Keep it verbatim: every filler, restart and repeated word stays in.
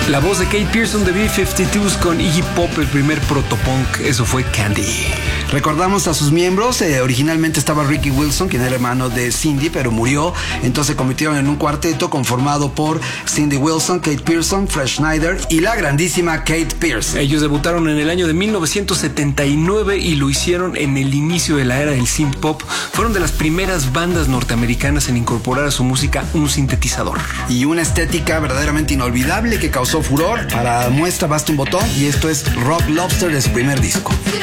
La voz de Kate Pearson de B cincuenta y dos con Iggy Pop, el primer protopunk. Eso fue Candy. Recordamos a sus miembros. Eh, originalmente estaba Ricky Wilson, quien era hermano de Cindy, pero murió. Entonces se convirtieron en un cuarteto conformado por Cindy Wilson, Kate Pearson, Fred Schneider y la grandísima Kate Pearson. Ellos debutaron en el año de mil novecientos setenta y nueve y lo hicieron en el inicio de la era del synth pop. Fueron de las primeras bandas norteamericanas en incorporar a su música un sintetizador. Y una estética verdaderamente inolvidable que causó furor. Para muestra basta un botón, y esto es Rock Lobster de su primer disco.